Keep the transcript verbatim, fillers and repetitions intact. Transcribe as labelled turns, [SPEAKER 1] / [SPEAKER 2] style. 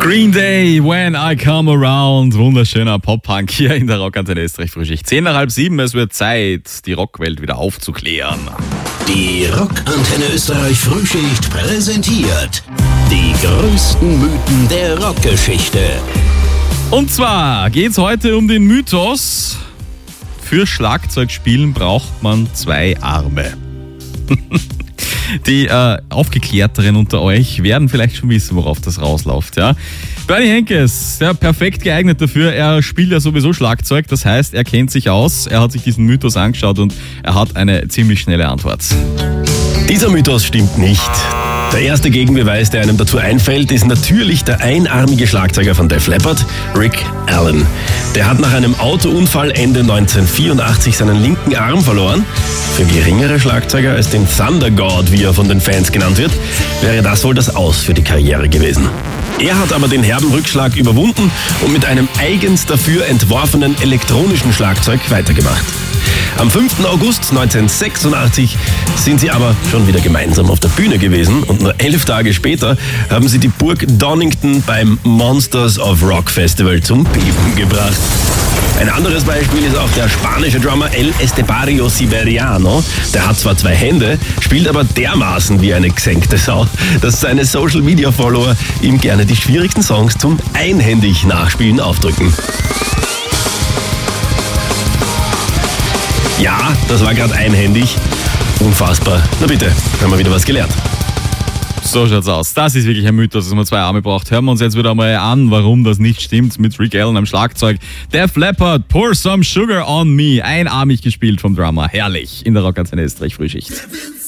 [SPEAKER 1] Green Day, When I Come Around. Wunderschöner Pop-Punk hier in der Rockantenne Österreich Frühschicht. Zehn nach halb sieben, es wird Zeit, die Rockwelt wieder aufzuklären.
[SPEAKER 2] Die Rockantenne Österreich Frühschicht präsentiert die größten Mythen der Rockgeschichte.
[SPEAKER 1] Und zwar geht's heute um den Mythos: Für Schlagzeugspielen braucht man zwei Arme. Die äh, Aufgeklärteren unter euch werden vielleicht schon wissen, worauf das rausläuft. Ja? Bernie Henkes, ja, perfekt geeignet dafür. Er spielt ja sowieso Schlagzeug, das heißt, er kennt sich aus, er hat sich diesen Mythos angeschaut und er hat eine ziemlich schnelle Antwort.
[SPEAKER 3] Dieser Mythos stimmt nicht. Der erste Gegenbeweis, der einem dazu einfällt, ist natürlich der einarmige Schlagzeuger von Def Leppard, Rick Allen. Der hat nach einem Autounfall Ende neunzehnhundertvierundachtzig seinen linken Arm verloren. Für geringere Schlagzeuger als den Thunder God, wie er von den Fans genannt wird, wäre das wohl das Aus für die Karriere gewesen. Er hat aber den herben Rückschlag überwunden und mit einem eigens dafür entworfenen elektronischen Schlagzeug weitergemacht. Am fünften August neunzehnhundertsechsundachtzig sind sie aber schon wieder gemeinsam auf der Bühne gewesen und nur elf Tage später haben sie die Burg Donington beim Monsters of Rock Festival zum Beben gebracht. Ein anderes Beispiel ist auch der spanische Drummer El Estepario Siberiano. Der hat zwar zwei Hände, spielt aber dermaßen wie eine gesenkte Sau, dass seine Social-Media-Follower ihm gerne die schwierigsten Songs zum einhändig Nachspielen aufdrücken. Ja, das war gerade einhändig. Unfassbar. Na bitte, haben wir wieder was gelernt.
[SPEAKER 1] So schaut's aus. Das ist wirklich ein Mythos, dass man zwei Arme braucht. Hören wir uns jetzt wieder mal an, warum das nicht stimmt, mit Rick Allen am Schlagzeug. Def Leppard, Pour Some Sugar on Me. Einarmig gespielt vom Drummer. Herrlich. In der Rockantenne Österreich Frühschicht.